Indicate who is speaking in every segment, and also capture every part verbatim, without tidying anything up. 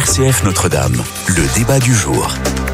Speaker 1: C F Notre-Dame, le débat du jour.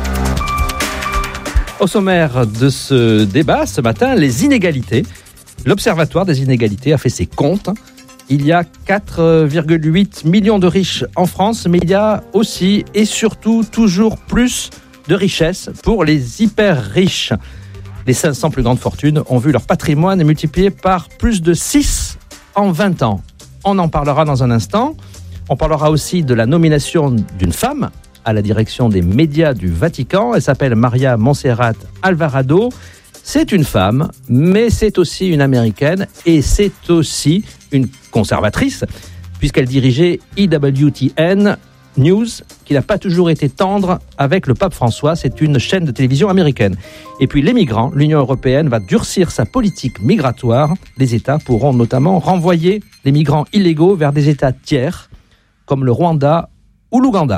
Speaker 2: Au sommaire de ce débat, ce matin, les inégalités. L'Observatoire des inégalités a fait ses comptes. Il y a quatre virgule huit millions de riches en France, mais il y a aussi et surtout toujours plus de richesses pour les hyper riches. Les cinq cents plus grandes fortunes ont vu leur patrimoine multiplié par plus de six en vingt ans. On en parlera dans un instant. On parlera aussi de la nomination d'une femme à la direction des médias du Vatican. Elle s'appelle Maria Montserrat Alvarado. C'est une femme, mais c'est aussi une Américaine et c'est aussi une conservatrice, puisqu'elle dirigeait E W T N News, qui n'a pas toujours été tendre avec le pape François. C'est une chaîne de télévision américaine. Et puis les migrants, l'Union européenne va durcir sa politique migratoire. Les États pourront notamment renvoyer les migrants illégaux vers des États tiers, comme le Rwanda ou l'Ouganda.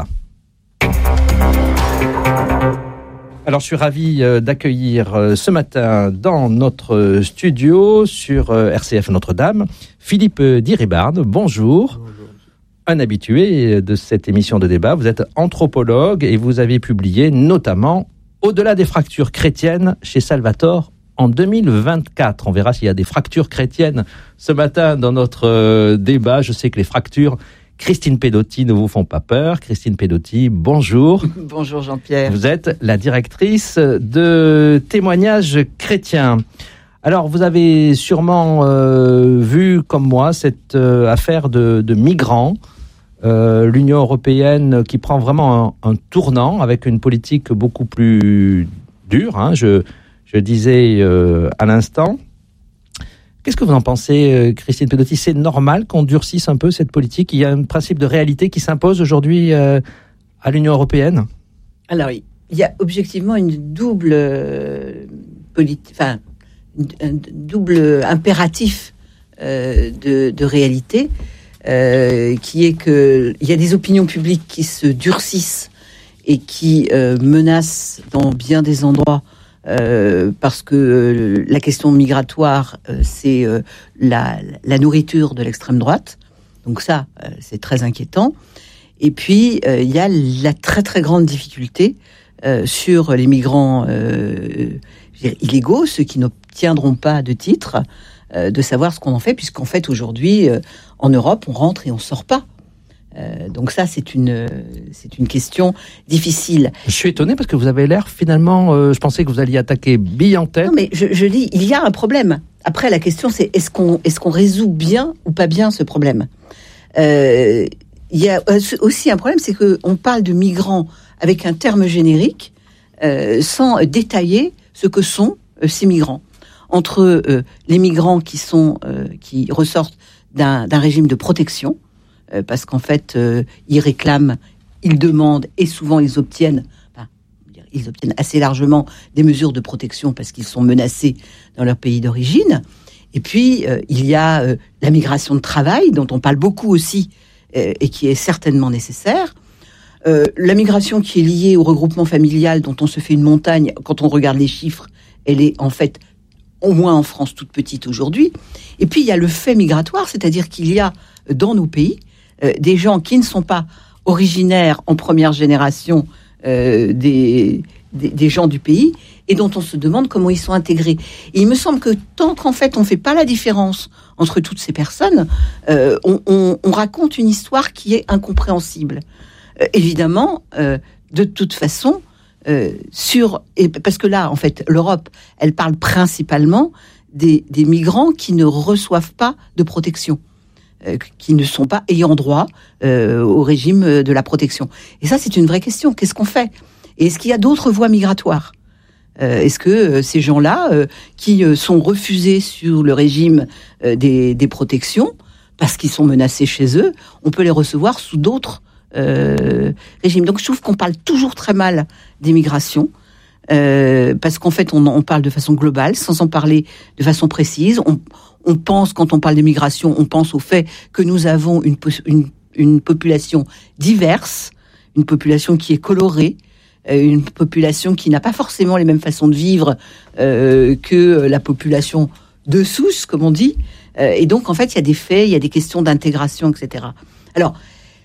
Speaker 2: Alors, je suis ravi d'accueillir ce matin dans notre studio sur R C F Notre-Dame Philippe Diribarne. Bonjour. Bonjour. Un habitué de cette émission de débat. Vous êtes anthropologue et vous avez publié notamment Au-delà des fractures chrétiennes chez Salvatore en deux mille vingt-quatre. On verra s'il y a des fractures chrétiennes ce matin dans notre débat. Je sais que les fractures Christine Pedotti ne vous font pas peur. Christine Pedotti, bonjour.
Speaker 3: Bonjour Jean-Pierre.
Speaker 2: Vous êtes la directrice de Témoignages chrétiens. Alors, vous avez sûrement euh, vu, comme moi, cette euh, affaire de, de migrants. Euh, L'Union européenne qui prend vraiment un, un tournant avec une politique beaucoup plus dure, hein, je, je disais euh, à l'instant. Qu'est-ce que vous en pensez, Christine Pedotti ? C'est normal qu'on durcisse un peu cette politique ? Il y a un principe de réalité qui s'impose aujourd'hui euh, à l'Union européenne ?
Speaker 3: Alors, il y a objectivement une double, euh, politi- enfin, un double impératif euh, de, de réalité, euh, qui est qu'il y a des opinions publiques qui se durcissent et qui euh, menacent dans bien des endroits. Euh, parce que euh, la question migratoire, euh, c'est euh, la, la nourriture de l'extrême droite. Donc ça, euh, c'est très inquiétant. Et puis, il euh, y a la très très grande difficulté euh, sur les migrants euh, je veux dire, illégaux, ceux qui n'obtiendront pas de titre, euh, de savoir ce qu'on en fait, puisqu'en fait, aujourd'hui, euh, en Europe, on rentre et on sort pas. Euh, donc ça, c'est une, c'est une question difficile.
Speaker 2: Je suis étonné parce que vous avez l'air finalement, euh, je pensais que vous alliez attaquer bille en tête.
Speaker 3: Non, mais je, je dis, il y a un problème. Après, la question, c'est est-ce qu'on, est-ce qu'on résout bien ou pas bien ce problème ? euh, Il y a aussi un problème, c'est qu'on parle de migrants avec un terme générique, euh, sans détailler ce que sont euh, ces migrants. Entre euh, les migrants qui sont, euh, qui ressortent d'un, d'un régime de protection, parce qu'en fait, euh, ils réclament, ils demandent, et souvent ils obtiennent, enfin, ils obtiennent assez largement des mesures de protection parce qu'ils sont menacés dans leur pays d'origine. Et puis, euh, il y a euh, la migration de travail, dont on parle beaucoup aussi, euh, et qui est certainement nécessaire. Euh, la migration qui est liée au regroupement familial, dont on se fait une montagne, quand on regarde les chiffres, elle est en fait, au moins en France, toute petite aujourd'hui. Et puis, il y a le fait migratoire, c'est-à-dire qu'il y a dans nos pays, Euh, des gens qui ne sont pas originaires en première génération euh, des, des, des gens du pays et dont on se demande comment ils sont intégrés. Et il me semble que tant qu'en fait on ne fait pas la différence entre toutes ces personnes, euh, on, on, on raconte une histoire qui est incompréhensible. Euh, évidemment, euh, de toute façon, euh, sur, et parce que là, en fait, l'Europe, elle parle principalement des, des migrants qui ne reçoivent pas de protection, qui ne sont pas ayant droit euh, au régime de la protection. Et ça, c'est une vraie question. Qu'est-ce qu'on fait ? Et est-ce qu'il y a d'autres voies migratoires ? euh, Est-ce que euh, ces gens-là, euh, qui euh, sont refusés sur le régime euh, des, des protections, parce qu'ils sont menacés chez eux, on peut les recevoir sous d'autres euh, régimes ? Donc je trouve qu'on parle toujours très mal des migrations, euh, parce qu'en fait, on, on parle de façon globale, sans en parler de façon précise. On On pense, quand on parle de migration, on pense au fait que nous avons une, une, une population diverse, une population qui est colorée, une population qui n'a pas forcément les mêmes façons de vivre euh, que la population de souche, comme on dit. Euh, et donc, en fait, il y a des faits, il y a des questions d'intégration, et cetera. Alors,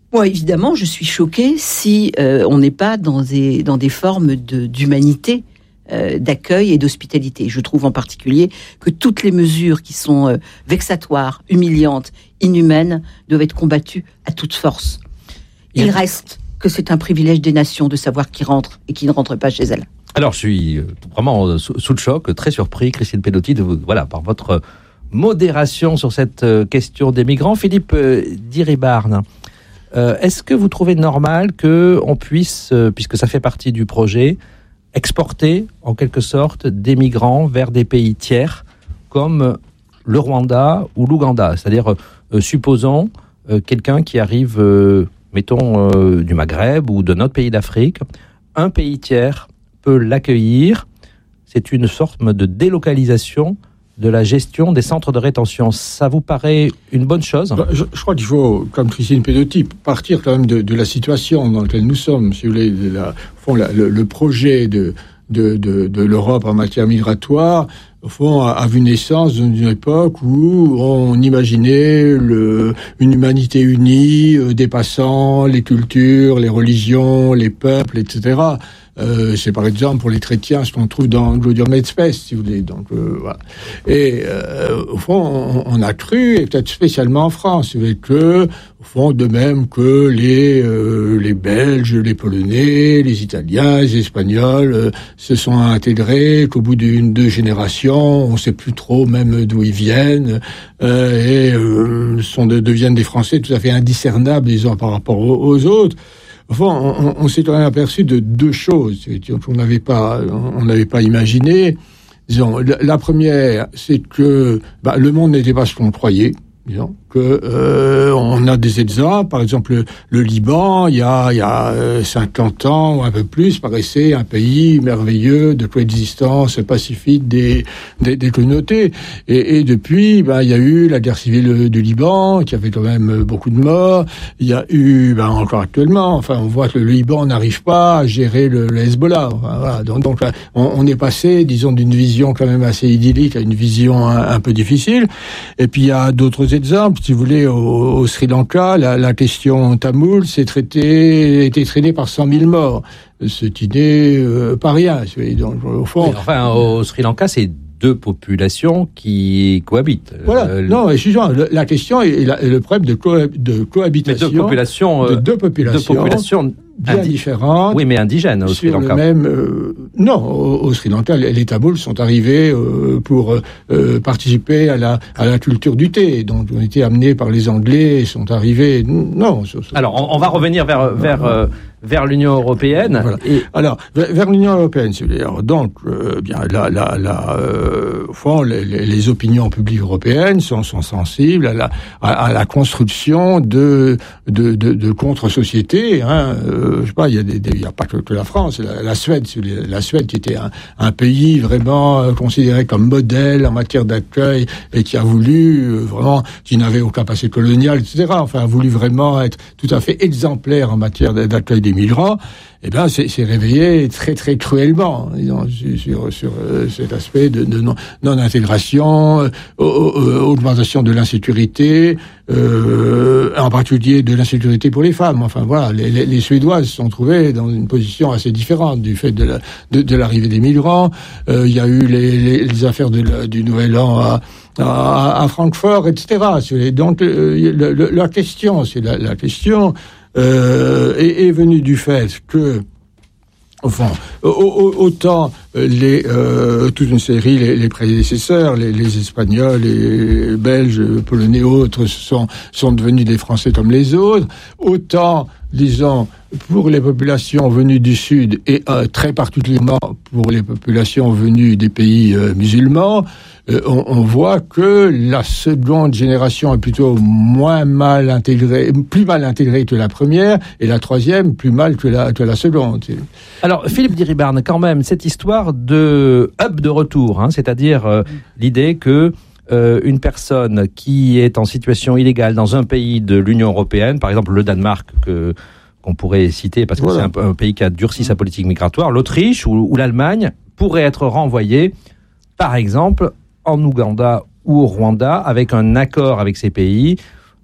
Speaker 3: Moi, évidemment, je suis choquée si euh, on n'est pas dans des, dans des formes de, d'humanité, euh, d'accueil et d'hospitalité. Je trouve en particulier que toutes les mesures qui sont euh, vexatoires, humiliantes, inhumaines, doivent être combattues à toute force. Il yeah. reste que c'est un privilège des nations de savoir qui rentre et qui ne rentre pas chez elles.
Speaker 2: Alors, je suis vraiment sous, sous le choc, très surpris, Christine Pedotti, de vous, voilà, par votre modération sur cette question des migrants. Philippe euh, Diribarne, Euh, est-ce que vous trouvez normal qu'on puisse, euh, puisque ça fait partie du projet, exporter en quelque sorte des migrants vers des pays tiers comme le Rwanda ou l'Ouganda ? C'est-à-dire, euh, supposons euh, quelqu'un qui arrive, euh, mettons, euh, du Maghreb ou de notre pays d'Afrique, un pays tiers peut l'accueillir. C'est une sorte de délocalisation de la gestion des centres de rétention. Ça vous paraît une bonne chose ?
Speaker 4: je, je crois qu'il faut, comme Christine Pedotti, partir quand même de, de la situation dans laquelle nous sommes. Si vous voulez, la, au fond, la, le, le projet de, de, de, de l'Europe en matière migratoire, au fond, a, a vu naissance dans une époque où on imaginait le, une humanité unie, euh, dépassant les cultures, les religions, les peuples, et cetera. Euh, c'est par exemple pour les chrétiens ce qu'on trouve dans Gaudium et Spes, si vous voulez. Donc euh, voilà. Et euh, au fond, on, on a cru, et peut-être spécialement en France, que au fond, de même que les euh, les Belges, les Polonais, les Italiens, les Espagnols euh, se sont intégrés, qu'au bout d'une deux générations, on ne sait plus trop même d'où ils viennent, euh, et euh, sont de, deviennent des Français tout à fait indiscernables, disons, par rapport aux, aux autres. Enfin, on, on s'est quand même aperçu de deux choses qu'on n'avait pas, on n'avait pas imaginé. Disons, la, la première, c'est que bah, le monde n'était pas ce qu'on croyait. Disons que euh, on a des exemples, par exemple le, le Liban, il y a il y a cinquante ans ou un peu plus, paraissait un pays merveilleux de coexistence pacifique des des, des communautés. Et, et depuis, ben il y a eu la guerre civile du Liban qui a fait quand même beaucoup de morts. Il y a eu, ben encore actuellement, enfin on voit que le Liban n'arrive pas à gérer le, le Hezbollah. Enfin, voilà. Donc, donc on, on est passé, disons, d'une vision quand même assez idyllique à une vision un, un peu difficile. Et puis il y a d'autres exemple, si vous voulez, au, au Sri Lanka, la, la question tamoule s'est traitée, été traînée par cent mille morts. Ce qui n'est euh, pas rien. Donc, au fond,
Speaker 2: oui, enfin, au Sri Lanka, c'est deux populations qui cohabitent.
Speaker 4: Voilà. Euh, non, excusez-moi, la question est, la, est le problème de, co- de cohabitation.
Speaker 2: Deux populations,
Speaker 4: de deux populations.
Speaker 2: Deux populations
Speaker 4: bien indi- différentes.
Speaker 2: Oui, mais indigènes au Sri Lanka.
Speaker 4: Le même, euh, non, au, au Sri Lanka, les, les Tamouls sont arrivés euh, pour euh, participer à la, à la culture du thé. Donc, ont été amenés par les Anglais et sont arrivés. Non. Ça, ça,
Speaker 2: Alors, on, on va revenir vers vers euh, vers l'Union européenne.
Speaker 4: Voilà. Et... Alors, vers, vers l'Union européenne, si vous voulez. Alors, donc, euh, bien, là, là, là, euh, au fond, les, les opinions publiques européennes sont, sont sensibles à la, à, à la construction de de, de, de contre-sociétés. Hein. Euh, je sais pas, il y a des, des il y a pas que, que la France, la, la Suède, si vous voulez, la Suède qui était un, un pays vraiment euh, considéré comme modèle en matière d'accueil et qui a voulu euh, vraiment, qui n'avait aucun passé colonial, et cetera. Enfin, a voulu vraiment être tout à fait exemplaire en matière d'accueil des migrants. Eh bien, c'est, c'est réveillé très très cruellement disons, sur, sur, sur euh, cet aspect de, de non, non-intégration, euh, euh, augmentation de l'insécurité, euh, en particulier de l'insécurité pour les femmes. Enfin voilà, les, les, les Suédois se sont trouvés dans une position assez différente du fait de, la, de, de l'arrivée des migrants. Euh, il y a eu les, les, les affaires de la, du Nouvel An à à, à Francfort, et cetera. Donc euh, le, le, la question, c'est la, la question. Euh, est, est venu du fait que, enfin, autant les euh, toute une série, les, les prédécesseurs, les, les Espagnols, les Belges, Polonais, autres sont sont devenus des Français comme les autres. Autant, disons, pour les populations venues du Sud et euh, très particulièrement pour les populations venues des pays euh, musulmans. Euh, on, on voit que la seconde génération est plutôt moins mal intégrée, plus mal intégrée que la première, et la troisième plus mal que la, que la seconde.
Speaker 2: Alors, Philippe Diribarne, quand même, cette histoire de hub de retour, hein, c'est-à-dire euh, l'idée que euh, une personne qui est en situation illégale dans un pays de l'Union européenne, par exemple le Danemark, que qu'on pourrait citer parce que voilà. c'est un, un pays qui a durci sa politique migratoire, l'Autriche ou, ou l'Allemagne pourrait être renvoyée, par exemple, en Ouganda ou au Rwanda, avec un accord avec ces pays,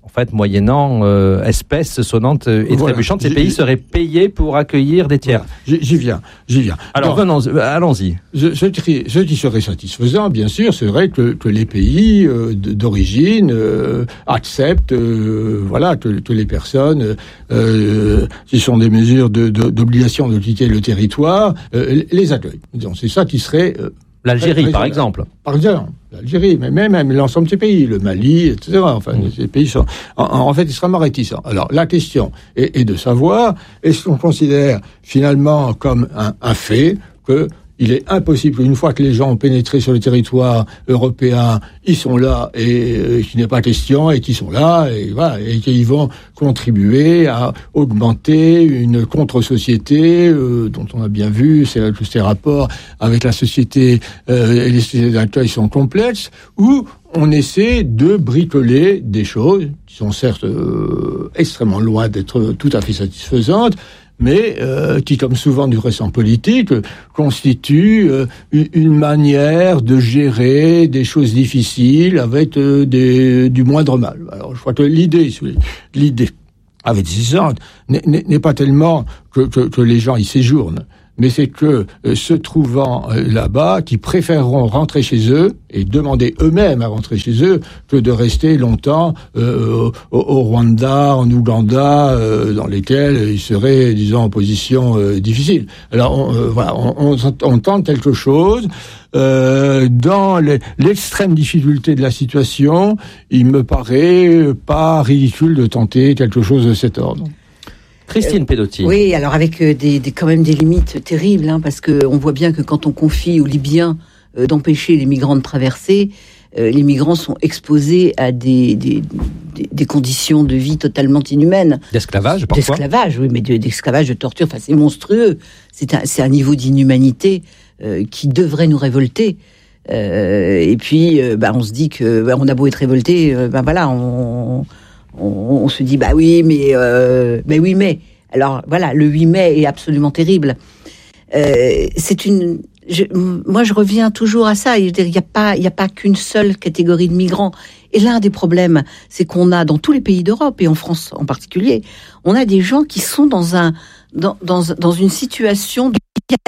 Speaker 2: en fait, moyennant euh, espèces sonnantes et voilà. trébuchantes, ces pays seraient payés pour accueillir des tiers.
Speaker 4: Voilà. J'y viens, j'y viens.
Speaker 2: Alors, venons, allons-y.
Speaker 4: Ce, ce, ce qui serait satisfaisant, bien sûr, serait que, que les pays euh, d'origine euh, acceptent, euh, voilà, que, que les personnes, euh, qui sont des mesures de, de, d'obligation de quitter le territoire, euh, les accueillent. Donc, c'est ça qui serait... Euh,
Speaker 2: L'Algérie, par exemple.
Speaker 4: Par exemple, l'Algérie, mais même, même l'ensemble de ces pays, le Mali, et cetera. Enfin, mmh. ces pays sont, en, en fait, extrêmement réticents. Alors, la question est, est de savoir, est-ce qu'on considère finalement comme un, un fait que il est impossible qu'une fois que les gens ont pénétré sur le territoire européen, ils sont là et euh, qu'il n'est pas question et qu'ils sont là et voilà et qu'ils vont contribuer à augmenter une contre-société euh, dont on a bien vu ces, ces rapports avec la société euh, et les sociétés d'accueil sont complexes, où on essaie de bricoler des choses qui sont certes euh, extrêmement loin d'être tout à fait satisfaisantes, mais euh, qui, comme souvent du reste en politique, euh, constitue euh, une manière de gérer des choses difficiles avec euh, des, du moindre mal. Alors, je crois que l'idée, l'idée avec ces ordres n'est, n'est pas tellement que, que, que les gens y séjournent, mais c'est que, euh, se trouvant euh, là-bas, qui préféreront rentrer chez eux et demander eux-mêmes à rentrer chez eux que de rester longtemps euh, au, au Rwanda, en Ouganda, euh, dans lesquels ils seraient, disons, en position euh, difficile. Alors, on, euh, voilà, on, on, on tente quelque chose. Euh, dans les, l'extrême difficulté de la situation, il me paraît pas ridicule de tenter quelque chose de cet ordre.
Speaker 2: Christine Pedotti.
Speaker 3: Oui, alors avec euh, des, des, quand même des limites terribles, hein, parce qu'on voit bien que quand on confie aux Libyens euh, d'empêcher les migrants de traverser, euh, les migrants sont exposés à des, des, des, des conditions de vie totalement inhumaines.
Speaker 2: D'esclavage, parfois.
Speaker 3: D'esclavage, oui, mais de, d'esclavage, de torture, enfin c'est monstrueux. C'est un, c'est un niveau d'inhumanité euh, qui devrait nous révolter. Euh, et puis, euh, bah, on se dit que bah, on a beau être révolté, euh, bah voilà, on... On, on se dit bah oui mais euh, mais oui mais alors voilà le huit mai est absolument terrible. Euh, c'est une je, moi je reviens toujours à ça. Il y a pas il y a pas qu'une seule catégorie de migrants. Et l'un des problèmes, c'est qu'on a dans tous les pays d'Europe et en France en particulier, on a des gens qui sont dans un dans dans, dans une situation de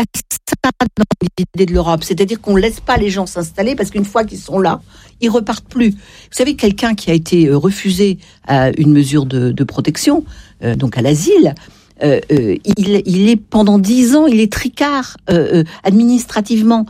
Speaker 3: dans l'idée de l'Europe, c'est-à-dire qu'on ne laisse pas les gens s'installer parce qu'une fois qu'ils sont là, ils repartent plus. Vous savez, quelqu'un qui a été refusé à une mesure de, de protection, euh, donc à l'asile, euh, euh, il, il est pendant dix ans, il est tricard euh, euh, administrativement.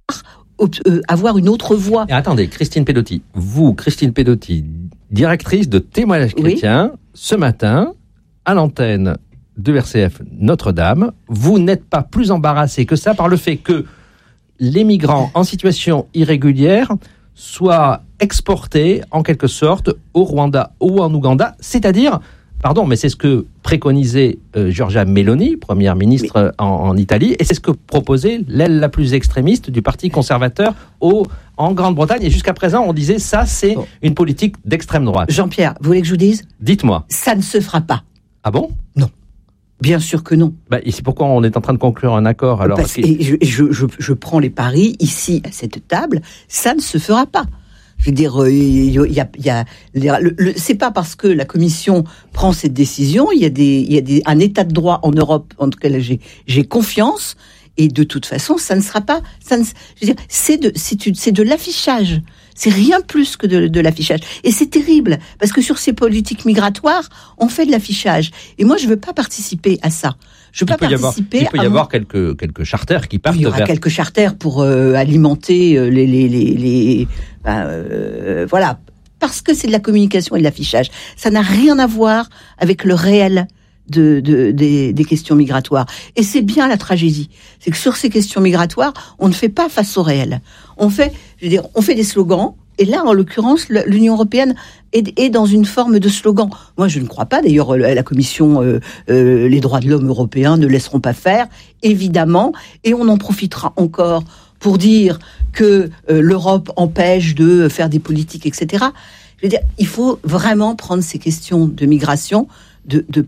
Speaker 3: Euh, avoir une autre voie.
Speaker 2: Et attendez, Christine Pedotti, vous, Christine Pedotti, directrice de Témoignages chrétiens, oui. Ce matin, à l'antenne de R C F Notre-Dame, vous n'êtes pas plus embarrassé que ça par le fait que les migrants en situation irrégulière soient exportés en quelque sorte au Rwanda ou en Ouganda, c'est-à-dire, pardon, mais c'est ce que préconisait euh, Giorgia Meloni, première ministre en, en Italie, et c'est ce que proposait l'aile la plus extrémiste du Parti conservateur au, en Grande-Bretagne. Et jusqu'à présent, on disait ça, c'est bon. Une politique d'extrême droite.
Speaker 3: Jean-Pierre, vous voulez que je vous dise ?
Speaker 2: Dites-moi.
Speaker 3: Ça ne se fera pas.
Speaker 2: Ah bon ?
Speaker 3: Non. Bien sûr que non.
Speaker 2: Bah, c'est pourquoi on est en train de conclure un accord. Alors,
Speaker 3: Parce, et je, je, je, je prends les paris ici à cette table, ça ne se fera pas. Je veux dire, il y a, il y a, le, le, c'est pas parce que la Commission prend cette décision, il y a des, il y a des, un état de droit en Europe en lequel j'ai, j'ai confiance, et de toute façon, ça ne sera pas, ça ne, je veux dire, c'est de, c'est, c'est de l'affichage. C'est rien plus que de, de l'affichage. Et c'est terrible, parce que sur ces politiques migratoires, on fait de l'affichage. Et moi, je veux pas participer à ça. Je veux
Speaker 2: il
Speaker 3: pas participer
Speaker 2: avoir, il peut y
Speaker 3: à
Speaker 2: avoir
Speaker 3: mon...
Speaker 2: quelques, quelques charters qui partent
Speaker 3: Il y aura
Speaker 2: vers...
Speaker 3: quelques charters pour euh, alimenter euh, les... les, les, les ben, euh, voilà. Parce que c'est de la communication et de l'affichage. Ça n'a rien à voir avec le réel de, de, des, des questions migratoires. Et c'est bien la tragédie. C'est que sur ces questions migratoires, on ne fait pas face au réel. On fait, je veux dire, on fait des slogans. Et là, en l'occurrence, l'Union européenne est, est dans une forme de slogan. Moi, je ne crois pas. D'ailleurs, la Commission, euh, euh, les droits de l'homme européens ne laisseront pas faire, évidemment. Et on en profitera encore pour dire que euh, l'Europe empêche de faire des politiques, et cetera. Je veux dire, il faut vraiment prendre ces questions de migration, de, de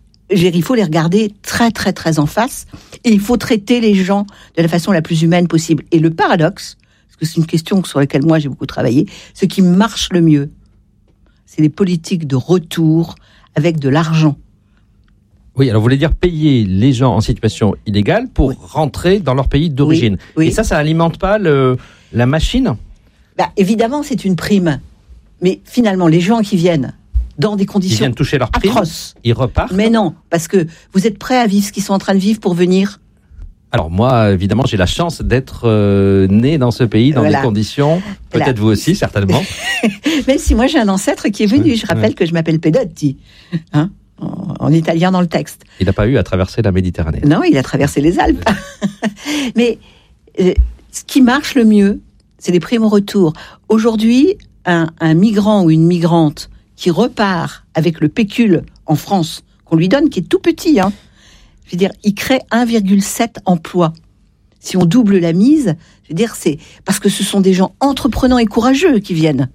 Speaker 3: il faut les regarder très, très, très en face. Et il faut traiter les gens de la façon la plus humaine possible. Et le paradoxe, parce que c'est une question sur laquelle moi j'ai beaucoup travaillé, ce qui marche le mieux, c'est les politiques de retour avec de l'argent.
Speaker 2: Oui, alors vous voulez dire payer les gens en situation illégale pour oui. rentrer dans leur pays d'origine. Oui, oui. Et ça, ça alimente pas le, la machine ?
Speaker 3: Bah, évidemment, c'est une prime. Mais finalement, les gens qui viennent dans des conditions
Speaker 2: ils viennent toucher leur prime,
Speaker 3: atroces,
Speaker 2: ils repartent.
Speaker 3: Mais non, parce que vous êtes prêts à vivre ce qu'ils sont en train de vivre pour venir ?
Speaker 2: Alors moi, évidemment, j'ai la chance d'être euh, né dans ce pays, dans voilà. des conditions, peut-être voilà. vous aussi, certainement.
Speaker 3: Même si moi j'ai un ancêtre qui est venu, je rappelle ouais. que je m'appelle Pedotti, hein, en, en italien dans le texte.
Speaker 2: Il n'a pas eu à traverser la Méditerranée.
Speaker 3: Non, il a traversé les Alpes. Mais euh, ce qui marche le mieux, c'est les primes au retour. Aujourd'hui, un, un migrant ou une migrante qui repart avec le pécule en France, qu'on lui donne, qui est tout petit, hein, je veux dire, il crée un virgule sept emplois. Si on double la mise, je veux dire, c'est parce que ce sont des gens entreprenants et courageux qui viennent.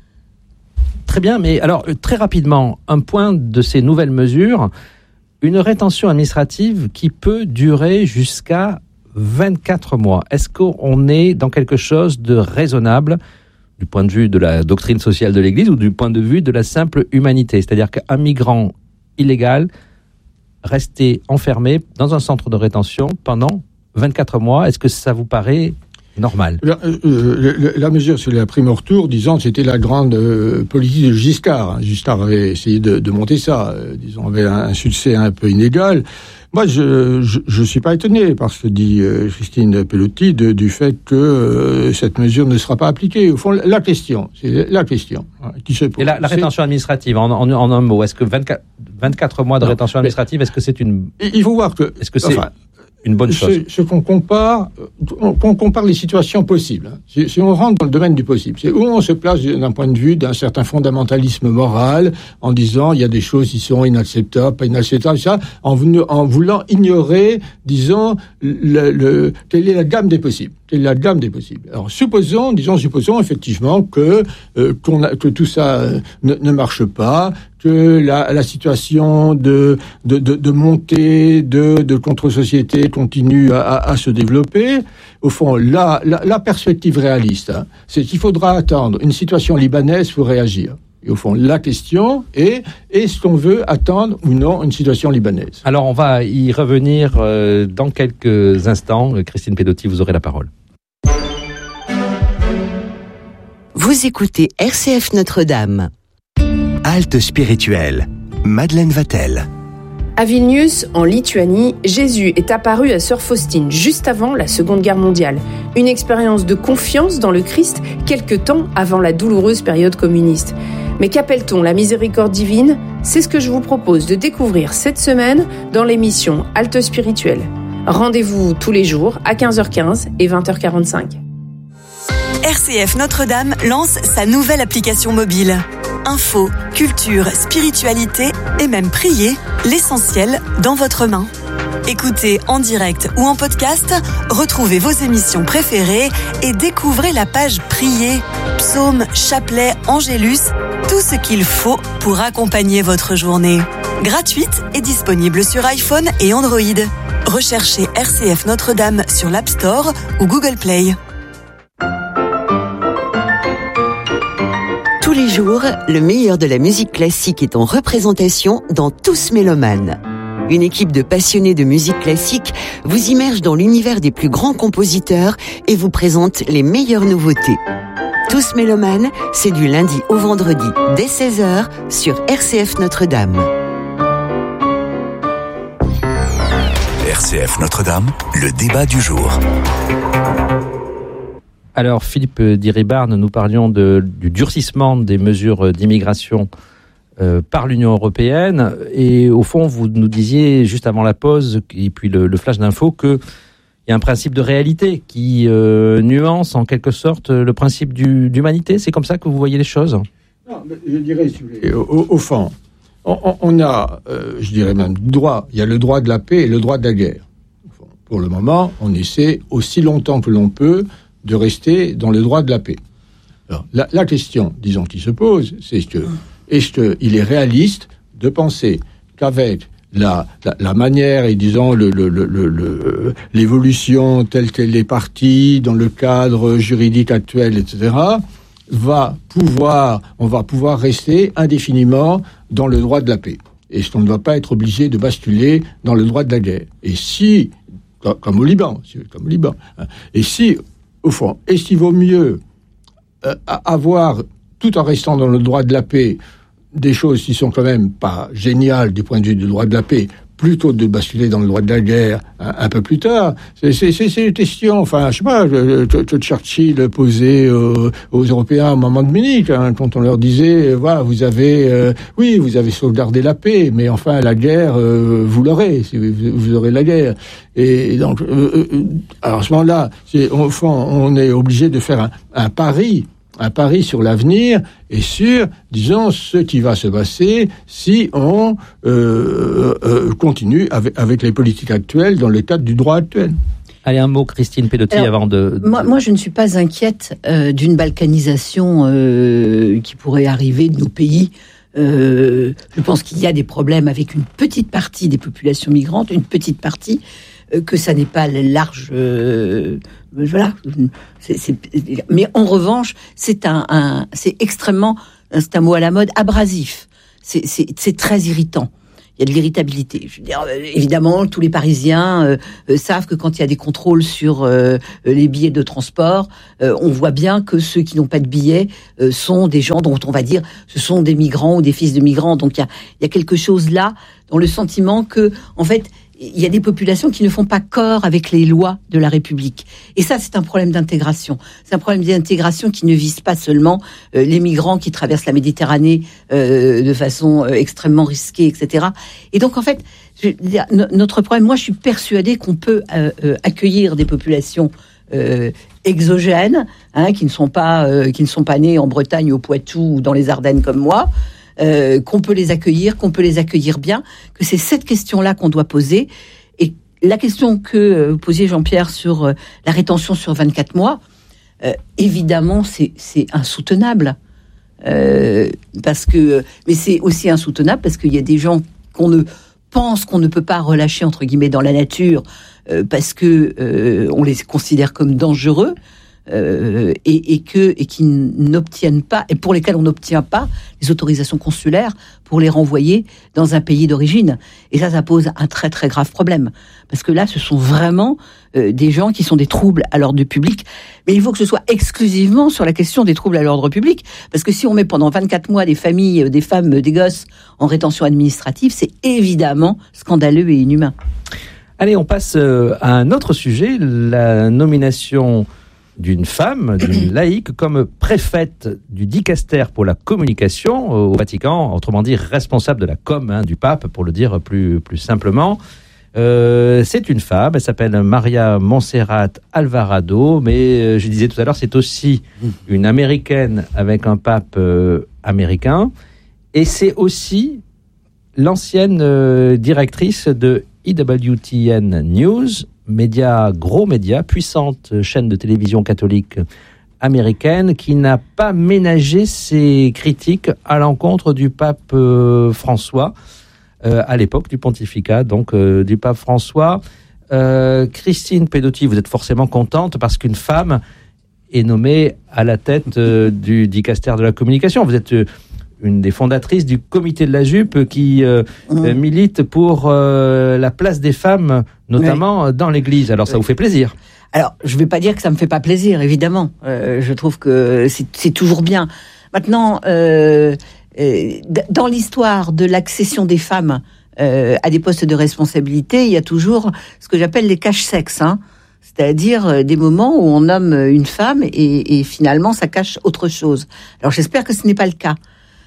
Speaker 2: Très bien, mais alors, très rapidement, un point de ces nouvelles mesures, une rétention administrative qui peut durer jusqu'à vingt-quatre mois. Est-ce qu'on est dans quelque chose de raisonnable du point de vue de la doctrine sociale de l'Église ou du point de vue de la simple humanité ? C'est-à-dire qu'un migrant illégal rester enfermé dans un centre de rétention pendant vingt-quatre mois, est-ce que ça vous paraît normal ?
Speaker 4: La, euh, la, la mesure sur la prime au retour, disons, c'était la grande euh, politique de Giscard. Giscard avait essayé de, de monter ça, euh, disons, avait un, un succès un peu inégal. Moi, je je, je suis pas étonné par ce que dit euh, Christine Pelotti de, du fait que euh, cette mesure ne sera pas appliquée. Au fond, la question, c'est la question hein, qui se pose.
Speaker 2: Et la, la rétention administrative, en, en, en un mot, est-ce que vingt-quatre, vingt-quatre mois de non, rétention administrative, est-ce que c'est une...
Speaker 4: Il faut voir que...
Speaker 2: Est-ce que c'est... Enfin, une bonne chose.
Speaker 4: Ce, ce qu'on compare, qu'on compare les situations possibles. Si, si on rentre dans le domaine du possible, c'est où on se place d'un point de vue d'un certain fondamentalisme moral, en disant il y a des choses qui sont inacceptables, pas inacceptables, ça, en, en voulant ignorer, disons, le, le, quelle est la gamme des possibles. Quelle est la gamme des possibles. Alors supposons, disons, supposons effectivement que euh, qu'on a, que tout ça euh, ne, ne marche pas, que la, la situation de, de, de, de montée de, de contre-société continue à, à, à se développer. Au fond, la, la, la perspective réaliste, hein, c'est qu'il faudra attendre une situation libanaise pour réagir. Et au fond, la question est, est-ce qu'on veut attendre ou non une situation libanaise ?
Speaker 2: Alors, on va y revenir euh, dans quelques instants. Christine Pedotti, vous aurez la parole.
Speaker 5: Vous écoutez R C F Notre-Dame.
Speaker 1: Halte spirituelle. Madeleine Vatel.
Speaker 6: À Vilnius, en Lituanie, Jésus est apparu à sœur Faustine juste avant la Seconde Guerre mondiale. Une expérience de confiance dans le Christ quelque temps avant la douloureuse période communiste. Mais qu'appelle-t-on la miséricorde divine ? C'est ce que je vous propose de découvrir cette semaine dans l'émission Halte spirituelle. Rendez-vous tous les jours à quinze heures quinze et vingt heures quarante-cinq.
Speaker 7: R C F Notre-Dame lance sa nouvelle application mobile. Info, culture, spiritualité et même prier, l'essentiel dans votre main. Écoutez en direct ou en podcast, retrouvez vos émissions préférées et découvrez la page Prier, psaumes, chapelets, angélus, tout ce qu'il faut pour accompagner votre journée. Gratuite et disponible sur iPhone et Android. Recherchez R C F Notre-Dame sur l'App Store ou Google Play.
Speaker 5: Tous les jours, le meilleur de la musique classique est en représentation dans Tous Mélomanes. Une équipe de passionnés de musique classique vous immerge dans l'univers des plus grands compositeurs et vous présente les meilleures nouveautés. Tous Mélomanes, c'est du lundi au vendredi dès seize heures sur R C F Notre-Dame.
Speaker 1: R C F Notre-Dame, le débat du jour.
Speaker 2: Alors, Philippe Diribarne, nous parlions de, du durcissement des mesures d'immigration euh, par l'Union européenne. Et au fond, vous nous disiez juste avant la pause, et puis le, le flash d'info, qu'il y a un principe de réalité qui euh, nuance en quelque sorte le principe du, d'humanité. C'est comme ça que vous voyez les choses ?
Speaker 4: Non, mais je dirais, si vous voulez, au, au fond, on, on a, euh, je dirais même, droit. Il y a le droit de la paix et le droit de la guerre. Pour le moment, on essaie aussi longtemps que l'on peut de rester dans le droit de la paix. Alors, la, la question, disons, qui se pose, c'est que, est-ce qu'il est réaliste de penser qu'avec la, la, la manière et, disons, le, le, le, le, l'évolution telle qu'elle est partie dans le cadre juridique actuel, et cetera, va pouvoir, on va pouvoir rester indéfiniment dans le droit de la paix. Et on ne va pas être obligé de basculer dans le droit de la guerre. Et si, comme au Liban, comme au Liban, et si, au fond, est-ce qu'il vaut mieux euh, avoir, tout en restant dans le droit de la paix, des choses qui sont quand même pas géniales du point de vue du droit de la paix, plutôt de basculer dans le droit de la guerre un, un peu plus tard. C'est, c'est, c'est, c'est une question, enfin, je sais pas, que Churchill posait aux, aux Européens au moment de Munich, hein, quand on leur disait, voilà, vous avez, euh, oui, vous avez sauvegardé la paix, mais enfin, la guerre, euh, vous l'aurez, vous, vous aurez la guerre. Et donc, euh, euh, alors à ce moment-là, c'est, au fond, on est obligé de faire un, un pari, un pari sur l'avenir et sur, disons, ce qui va se passer si on euh, euh, continue avec, avec les politiques actuelles dans le cadre du droit actuel.
Speaker 2: Allez, un mot, Christine Pedotti,
Speaker 3: Alors,
Speaker 2: avant de...
Speaker 3: Moi, moi, je ne suis pas inquiète euh, d'une balkanisation euh, qui pourrait arriver de nos pays. Euh, je pense qu'il y a des problèmes avec une petite partie des populations migrantes, une petite partie, euh, que ça n'est pas large... Euh, voilà. C'est, c'est, mais en revanche, c'est un, un, c'est extrêmement, c'est un mot à la mode, abrasif. C'est, c'est, c'est très irritant. Il y a de l'irritabilité. Je veux dire, euh, évidemment, tous les Parisiens euh, euh, savent que quand il y a des contrôles sur euh, les billets de transport, euh, on voit bien que ceux qui n'ont pas de billets euh, sont des gens dont on va dire ce sont des migrants ou des fils de migrants. Donc il y a, il y a quelque chose là dans le sentiment que, en fait, il y a des populations qui ne font pas corps avec les lois de la République. Et ça, c'est un problème d'intégration. C'est un problème d'intégration qui ne vise pas seulement euh, les migrants qui traversent la Méditerranée euh, de façon euh, extrêmement risquée, et cetera. Et donc, en fait, je veux dire, no- notre problème, moi, je suis persuadée qu'on peut euh, euh, accueillir des populations euh, exogènes, hein, qui ne sont pas, euh, qui ne sont pas nées en Bretagne, au Poitou ou dans les Ardennes comme moi, Euh, qu'on peut les accueillir, qu'on peut les accueillir bien, que c'est cette question-là qu'on doit poser. Et la question que euh, vous posiez, Jean-Pierre, sur euh, la rétention sur vingt-quatre mois, euh, évidemment, c'est, c'est insoutenable. Euh, parce que, mais c'est aussi insoutenable parce qu'il y a des gens qu'on ne pense qu'on ne peut pas relâcher, entre guillemets, dans la nature, euh, parce que euh, on les considère comme dangereux. Euh, et, et que et qui n'obtiennent pas et pour lesquels on n'obtient pas les autorisations consulaires pour les renvoyer dans un pays d'origine. Et ça, ça pose un très très grave problème parce que là, ce sont vraiment euh, des gens qui sont des troubles à l'ordre public. Mais il faut que ce soit exclusivement sur la question des troubles à l'ordre public, parce que si on met pendant vingt-quatre mois des familles, des femmes, des gosses en rétention administrative, c'est évidemment scandaleux et inhumain.
Speaker 2: Allez, on passe à un autre sujet, la nomination d'une femme, d'une laïque, comme préfète du dicaster pour la communication au Vatican, autrement dit responsable de la com hein, du pape, pour le dire plus, plus simplement. Euh, c'est une femme, elle s'appelle Maria Montserrat Alvarado, mais euh, je disais tout à l'heure, c'est aussi une américaine avec un pape euh, américain, et c'est aussi l'ancienne euh, directrice de E W T N News, média, gros média, puissante chaîne de télévision catholique américaine qui n'a pas ménagé ses critiques à l'encontre du pape euh, François, euh, à l'époque du pontificat, donc euh, du pape François. Euh, Christine Pedotti, vous êtes forcément contente parce qu'une femme est nommée à la tête euh, du dicaster de la communication. Vous êtes euh, une des fondatrices du comité de la jupe qui euh, mmh. milite pour euh, la place des femmes, notamment oui. dans l'Église. Alors, ça oui. vous fait plaisir?
Speaker 3: Alors, je ne vais pas dire que ça me fait pas plaisir, évidemment. Euh, je trouve que c'est, c'est toujours bien. Maintenant, euh, euh, dans l'histoire de l'accession des femmes euh, à des postes de responsabilité, il y a toujours ce que j'appelle les cache-sexes, hein. C'est-à-dire des moments où on nomme une femme et, et finalement, ça cache autre chose. Alors, j'espère que ce n'est pas le cas.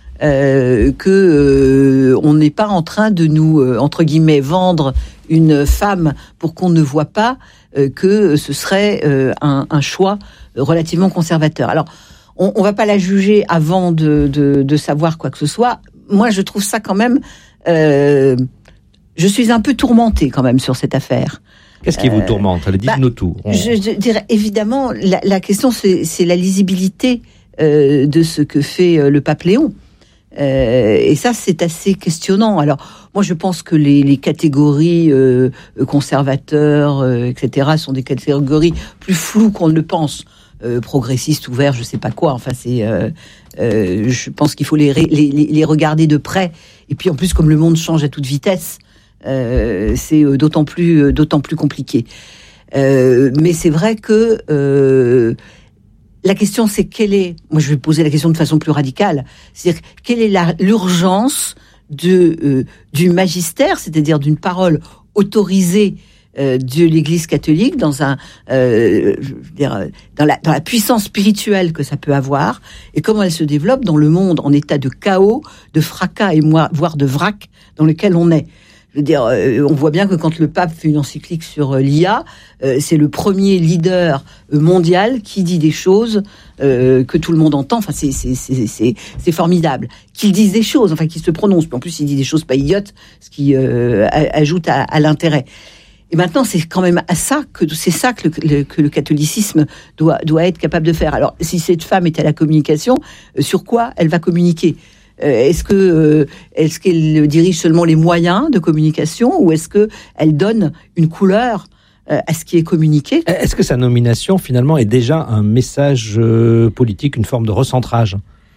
Speaker 3: Euh, que euh, on n'est pas en train de nous euh, entre guillemets vendre une femme pour qu'on ne voit pas euh, que ce serait euh, un, un choix relativement conservateur. Alors on, on va pas la juger avant de, de, de savoir quoi que ce soit. Moi je trouve ça quand même euh, je suis un peu tourmentée quand même sur cette affaire.
Speaker 2: Qu'est-ce qui euh, vous tourmente? Allez, dites-nous bah, tout. On...
Speaker 3: Je, je dirais évidemment la, la question c'est, c'est la lisibilité euh, de ce que fait euh, le pape Léon. Euh, et ça, c'est assez questionnant. Alors, moi, je pense que les, les catégories euh, conservateurs, euh, et cetera, sont des catégories plus floues qu'on ne le pense. euh, progressistes, ouverts, je sais pas quoi. Enfin, c'est, euh, euh, je pense qu'il faut les, les, les, les regarder de près. Et puis en plus, comme le monde change à toute vitesse, euh, c'est d'autant plus, d'autant plus compliqué. Euh, mais c'est vrai que euh, la question, c'est quelle est. Moi, je vais poser la question de façon plus radicale. C'est-à-dire quelle est la, l'urgence de euh, du magistère, c'est-à-dire d'une parole autorisée euh, de l'Église catholique dans un, euh, je veux dire, dans la dans la puissance spirituelle que ça peut avoir, et comment elle se développe dans le monde en état de chaos, de fracas et moi, voire de vrac dans lequel on est. Je veux dire, euh, on voit bien que quand le pape fait une encyclique sur euh, l'I A, euh, c'est le premier leader euh, mondial qui dit des choses euh, que tout le monde entend. Enfin, c'est, c'est, c'est, c'est, c'est formidable. Qu'il dise des choses, enfin, qu'il se prononce. Puis en plus, il dit des choses pas idiotes, ce qui euh, a, ajoute à, à l'intérêt. Et maintenant, c'est quand même à ça que c'est ça que le, le, que le catholicisme doit, doit être capable de faire. Alors, si cette femme est à la communication, euh, sur quoi elle va communiquer ? Est-ce que euh, est-ce qu'elle dirige seulement les moyens de communication ou est-ce que elle donne une couleur euh, à ce qui est communiqué ?
Speaker 2: Est-ce que sa nomination finalement est déjà un message euh, politique, une forme de recentrage ?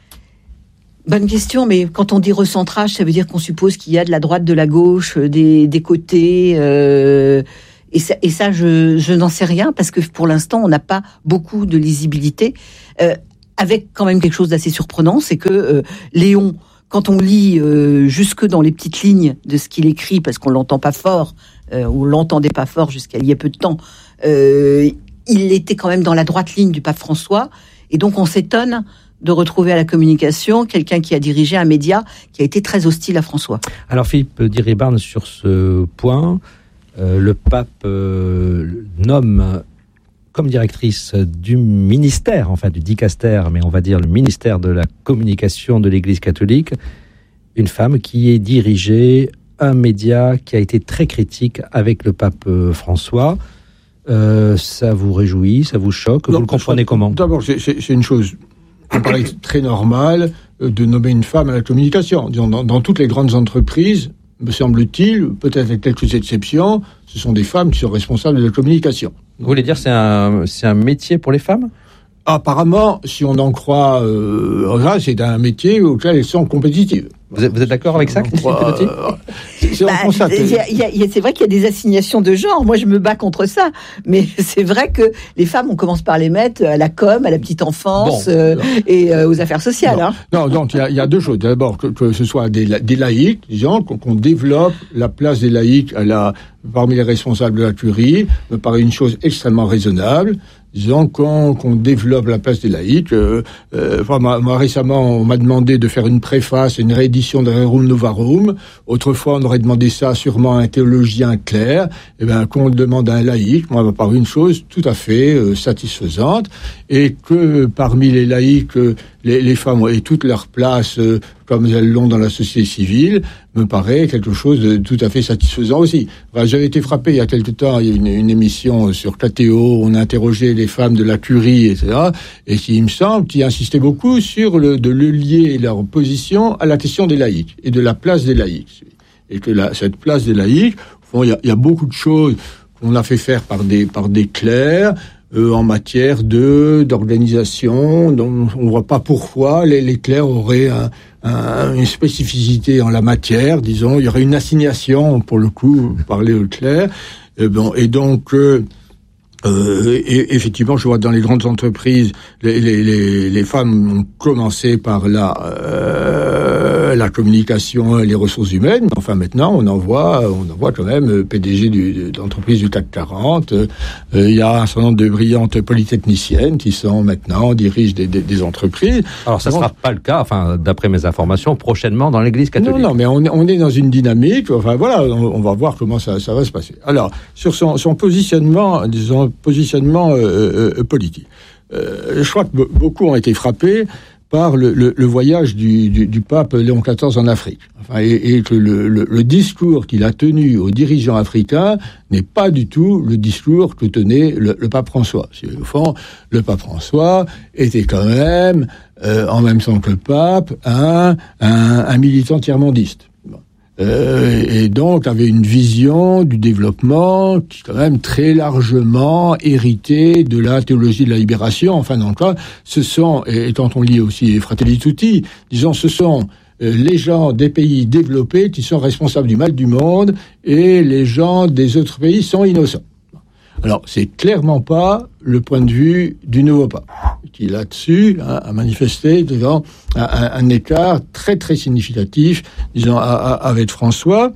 Speaker 3: Bonne question, mais quand on dit recentrage, ça veut dire qu'on suppose qu'il y a de la droite, de la gauche, des, des côtés. Euh, et ça, et ça je, je n'en sais rien parce que pour l'instant, on n'a pas beaucoup de lisibilité. Euh, Avec quand même quelque chose d'assez surprenant, c'est que euh, Léon, quand on lit euh, jusque dans les petites lignes de ce qu'il écrit, parce qu'on l'entend pas fort, euh, ou l'entendait pas fort jusqu'à il y a peu de temps, euh, il était quand même dans la droite ligne du pape François, et donc on s'étonne de retrouver à la communication quelqu'un qui a dirigé un média qui a été très hostile à François.
Speaker 2: Alors Philippe Diribarne, sur ce point, euh, le pape euh, nomme comme directrice du ministère, enfin du dicaster, mais on va dire le ministère de la communication de l'Église catholique, une femme qui est dirigée un média qui a été très critique avec le pape François. Euh, ça vous réjouit, ça vous choque, non, vous le comprenez comment ?
Speaker 4: D'abord, c'est, c'est, c'est une chose, on paraît très normale de nommer une femme à la communication. Dans, dans toutes les grandes entreprises, me semble-t-il, peut-être avec quelques exceptions, ce sont des femmes qui sont responsables de la communication.
Speaker 2: Vous voulez dire que c'est un, c'est un métier pour les femmes ?
Speaker 4: Apparemment, si on en croit, euh, c'est un métier auquel elles sont compétitives.
Speaker 2: Vous êtes, vous êtes d'accord avec ça, Christine Pedotti ?
Speaker 3: C'est, bah, y a, y a, y a, c'est vrai qu'il y a des assignations de genre. Moi, je me bats contre ça. Mais c'est vrai que les femmes, on commence par les mettre à la com, à la petite enfance bon, euh, et euh, aux affaires sociales.
Speaker 4: Non,
Speaker 3: hein.
Speaker 4: non donc il y, y a deux choses. D'abord, que, que ce soit des, des laïcs, disons, qu'on, qu'on développe la place des laïcs à la, parmi les responsables de la curie, me paraît une chose extrêmement raisonnable. Disons qu'on, qu'on développe la place des laïcs. Euh, euh, enfin, moi, moi, récemment, on m'a demandé de faire une préface, une réédition de Rerum Novarum. Autrefois, on aurait demandé ça sûrement à un théologien clair. Eh bien, qu'on le demande à un laïc, moi, m'a paru une chose tout à fait euh, satisfaisante. Et que parmi les laïcs, euh, les, les femmes aient toute leur place, euh, comme elles l'ont dans la société civile, me paraît quelque chose de tout à fait satisfaisant aussi. Enfin, j'avais été frappé il y a quelque temps, il y a une, une émission sur K T O, on a interrogé les femmes de la curie, et cetera, et qui, il me semble, qui insistait beaucoup sur le, de le lier leur position à la question des laïcs, et de la place des laïcs. Et que la, cette place des laïcs, bon, il y a, il y a beaucoup de choses qu'on a fait faire par des, par des clercs, Euh, en matière de d'organisation, donc on voit pas pourquoi les, les clercs auraient un, un, une spécificité en la matière, disons, il y aurait une assignation pour le coup, parler aux clercs, et, bon, et donc euh, euh, et, effectivement, je vois dans les grandes entreprises, les, les, les, les femmes ont commencé par la euh, la communication et les ressources humaines. Enfin, maintenant, on en voit, on en voit quand même P D G du, d'entreprises du C A C quarante. Euh, il y a un certain nombre de brillantes polytechniciennes qui sont maintenant dirigent des, des, des entreprises.
Speaker 2: Alors, ça ne sera pas le cas, enfin, d'après mes informations, prochainement dans l'Église catholique.
Speaker 4: Non, non, mais on, on est dans une dynamique. Enfin, voilà, on, on va voir comment ça, ça va se passer. Alors, sur son, son positionnement, disons, positionnement euh, euh, politique. Euh, je crois que beaucoup ont été frappés par le, le, le voyage du, du, du pape Léon quatorze en Afrique. Enfin, et, et que le, le, le discours qu'il a tenu aux dirigeants africains n'est pas du tout le discours que tenait le, le pape François. Au fond, le pape François était quand même, euh, en même temps que le pape, un, un, un militant tiers-mondiste. Euh, et donc avait une vision du développement qui est quand même très largement héritée de la théologie de la libération. Enfin, dans le cas, ce sont, et quand on lit aussi Fratelli Tutti, disons, ce sont les gens des pays développés qui sont responsables du mal du monde et les gens des autres pays sont innocents. Alors, c'est clairement pas le point de vue du nouveau pape, qui là-dessus hein, a manifesté disons, un, un écart très très significatif, disons, avec François.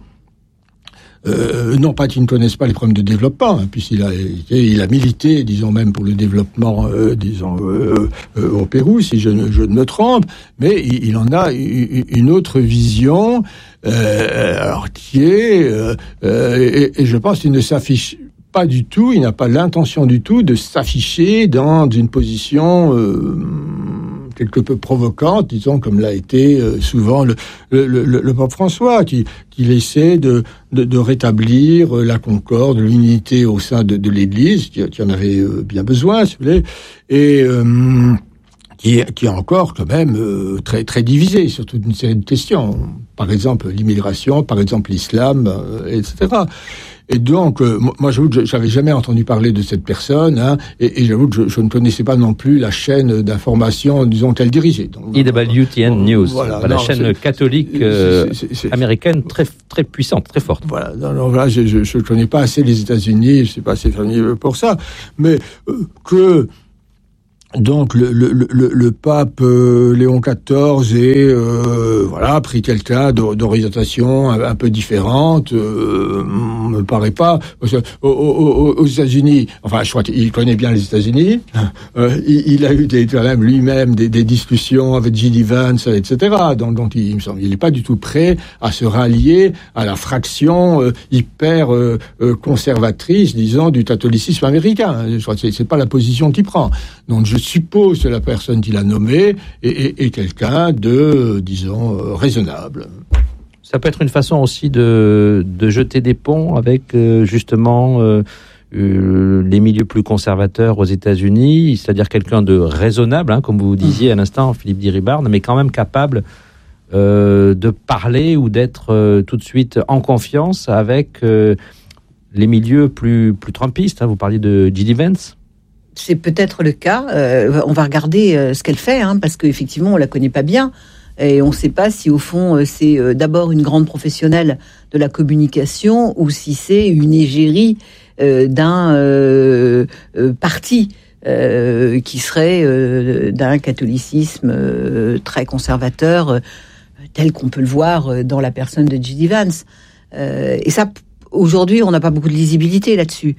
Speaker 4: Euh, non pas qu'ils ne connaissent pas les problèmes de développement, hein, puisqu'il a, il a milité, disons même pour le développement, euh, disons euh, euh, au Pérou, si je ne, je ne me trompe, mais il, il en a une autre vision, euh, alors qui est, euh, euh, et, et je pense qu'il ne s'affiche pas du tout, il n'a pas l'intention du tout de s'afficher dans une position euh, quelque peu provocante, disons, comme l'a été euh, souvent le, le, le, le pape François, qui, qui essaie de, de, de rétablir la concorde, l'unité au sein de, de l'Église, qui, qui en avait euh, bien besoin, si vous voulez, et euh, qui, qui est encore quand même euh, très, très divisé sur toute une série de questions. Par exemple, l'immigration, par exemple l'islam, euh, et cetera. Et donc, euh, moi, j'avoue que j'avais jamais entendu parler de cette personne, hein, et, et j'avoue que je, je ne connaissais pas non plus la chaîne d'information, disons, qu'elle dirigeait. Donc,
Speaker 2: I W T N News,
Speaker 4: voilà,
Speaker 2: la
Speaker 4: non,
Speaker 2: chaîne
Speaker 4: c'est,
Speaker 2: catholique euh,
Speaker 4: c'est, c'est, c'est,
Speaker 2: américaine très très puissante, très forte.
Speaker 4: Voilà, non, non, voilà, je ne connais pas assez les États-Unis, je ne suis pas assez familier pour ça, mais euh, que... Donc le, le, le, le pape euh, Léon quatorze est euh, voilà pris quelqu'un d'orientation un, un peu différente, euh, me paraît pas. Aux, aux, aux États-Unis, enfin je crois qu'il connaît bien les États-Unis. Euh, il, il a eu des, quand même lui-même des, des discussions avec J D Vance, et cetera. Donc, donc il, il me semble, il n'est pas du tout prêt à se rallier à la fraction euh, hyper euh, conservatrice, disons, du catholicisme américain. Je crois que c'est, c'est pas la position qu'il prend. Donc je suppose que la personne qui l'a nommé est, est, est quelqu'un de, disons, euh, raisonnable.
Speaker 2: Ça peut être une façon aussi de, de jeter des ponts avec, euh, justement, euh, euh, les milieux plus conservateurs aux États-Unis, c'est-à-dire quelqu'un de raisonnable, hein, comme vous disiez à l'instant, Philippe Diribarne, mais quand même capable euh, de parler ou d'être euh, tout de suite en confiance avec euh, les milieux plus, plus trumpistes. Hein. Vous parliez de J D Vance.
Speaker 3: C'est peut-être le cas. Euh, on va regarder euh, ce qu'elle fait, hein, parce qu'effectivement, on la connaît pas bien. Et on ne sait pas si, au fond, euh, c'est euh, d'abord une grande professionnelle de la communication ou si c'est une égérie euh, d'un euh, euh, parti euh, qui serait euh, d'un catholicisme euh, très conservateur, euh, tel qu'on peut le voir euh, dans la personne de J D Vance. Euh, et ça, aujourd'hui, on n'a pas beaucoup de lisibilité là-dessus.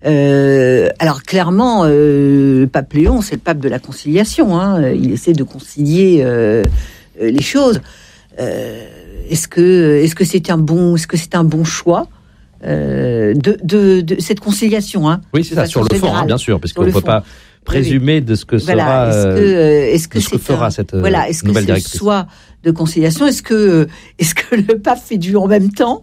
Speaker 3: Euh, alors clairement, euh, le pape Léon, c'est le pape de la conciliation. Hein. Il essaie de concilier euh, les choses. Euh, est-ce que, est-ce que c'est un bon, est-ce que c'est un bon choix euh, de, de, de cette conciliation, hein,
Speaker 2: oui, c'est ça, sur le fond, hein, bien sûr, parce qu'on ne peut pas présumer oui, oui. de ce que
Speaker 3: voilà,
Speaker 2: sera,
Speaker 3: est-ce que, est-ce que
Speaker 2: de ce que fera un, cette
Speaker 3: voilà, est-ce
Speaker 2: nouvelle
Speaker 3: que
Speaker 2: directrice.
Speaker 3: C'est soit de conciliation, est-ce que, est-ce que le pape fait du en même temps?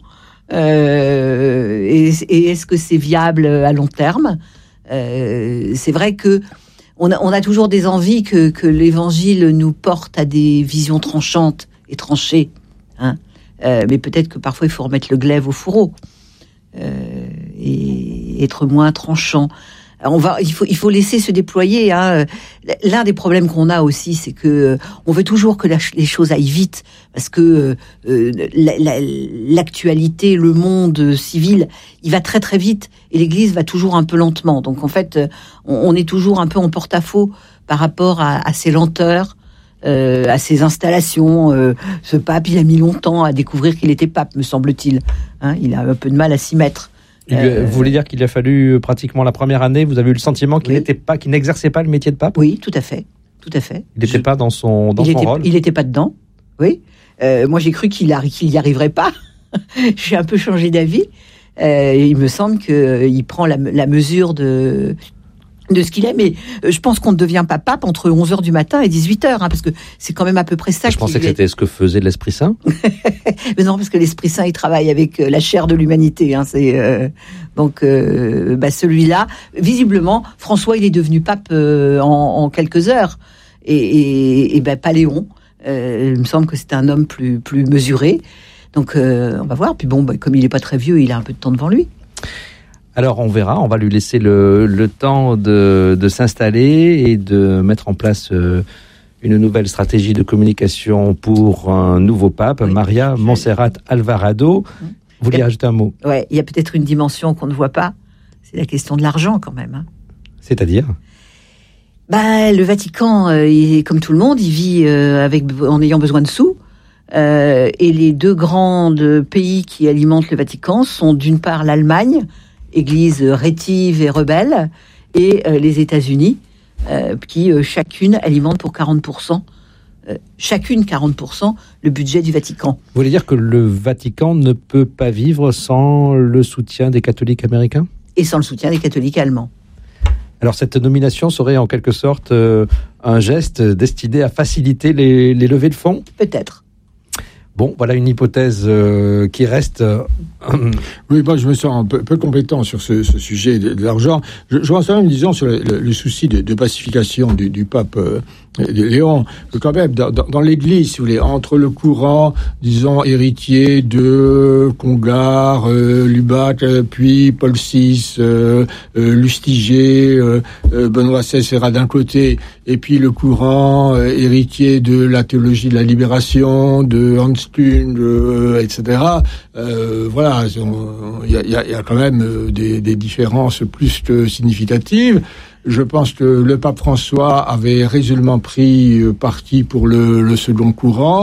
Speaker 3: Euh, et, et est-ce que c'est viable à long terme? euh, C'est vrai que on a, on a toujours des envies que, que l'Évangile nous porte à des visions tranchantes et tranchées, hein. Euh, mais peut-être que parfois il faut remettre le glaive au fourreau euh, et être moins tranchant. On va, il faut, il faut laisser se déployer. Hein. L'un des problèmes qu'on a aussi, c'est que on veut toujours que la, les choses aillent vite, parce que euh, la, la, l'actualité, le monde civil, il va très très vite, et l'Église va toujours un peu lentement. Donc en fait, on, on est toujours un peu en porte-à-faux par rapport à, à ces lenteurs, euh, à ces installations. Euh, ce pape, il a mis longtemps à découvrir qu'il était pape, me semble-t-il. Hein, il a un peu de mal à s'y mettre.
Speaker 2: Il, euh, vous voulez dire qu'il a fallu pratiquement la première année, vous avez eu le sentiment qu'il oui. n'était pas, qu'il n'exerçait pas le métier de pape?
Speaker 3: Oui, tout à fait, tout à fait.
Speaker 2: Il n'était pas dans son, dans
Speaker 3: il
Speaker 2: son
Speaker 3: était,
Speaker 2: rôle.
Speaker 3: Il n'était pas dedans. Oui. Euh, moi, j'ai cru qu'il n'y qu'il arriverait pas. J'ai un peu changé d'avis. Euh, il me semble qu'il prend la, la mesure de de ce qu'il est, mais je pense qu'on ne devient pas pape entre onze heures du matin et dix-huit heures, hein, parce que c'est quand même à peu près ça.
Speaker 2: Je pensais que c'était ce que faisait l'Esprit Saint.
Speaker 3: Mais non, parce que l'Esprit Saint, il travaille avec la chair de l'humanité. Hein, c'est, euh, donc, euh, bah, celui-là, visiblement, François, il est devenu pape euh, en, en quelques heures. Et, et, et bah, pas Léon. Euh, il me semble que c'est un homme plus, plus mesuré. Donc euh, on va voir. Puis bon, bah, comme il n'est pas très vieux, il a un peu de temps devant lui.
Speaker 2: Alors on verra, on va lui laisser le, le temps de, de s'installer et de mettre en place euh, une nouvelle stratégie de communication pour un nouveau pape, oui. Maria Montserrat Alvarado. Mmh. Vous vouliez ajouter un mot ?
Speaker 3: Ouais, il y a peut-être une dimension qu'on ne voit pas, c'est la question de l'argent quand même. Hein.
Speaker 2: C'est-à-dire ?
Speaker 3: Bah, le Vatican, euh, il, comme tout le monde, il vit euh, avec, en ayant besoin de sous. Euh, et les deux grands pays qui alimentent le Vatican sont d'une part l'Allemagne, église rétive et rebelle, et euh, les États-Unis, euh, qui euh, chacune alimente pour quarante pour cent, euh, chacune quarante pour cent le budget du Vatican.
Speaker 2: Vous voulez dire que le Vatican ne peut pas vivre sans le soutien des catholiques américains ?
Speaker 3: Et sans le soutien des catholiques allemands.
Speaker 2: Alors cette nomination serait en quelque sorte euh, un geste destiné à faciliter les, les levées de fonds ?
Speaker 3: Peut-être.
Speaker 2: Bon, voilà une hypothèse euh, qui reste... Euh,
Speaker 4: oui, moi je me sens un peu, peu compétent sur ce, ce sujet de, de l'argent. Je, je pense quand même, disons, sur le, le, le souci de, de pacification du, du pape euh, Léon, que quand même, dans, dans, dans l'Église, si vous voulez, entre le courant, disons, héritier de Congar, euh, Lubac, euh, puis Paul six, euh, euh, Lustiger, euh, euh, Benoît seizième d'un côté, et puis le courant euh, héritier de la théologie de la libération, de Hans Küng, euh, et cetera. Euh, voilà, il y a, y, a, y a quand même des, des différences plus que significatives. Je pense que le pape François avait résolument pris parti pour le, le second courant.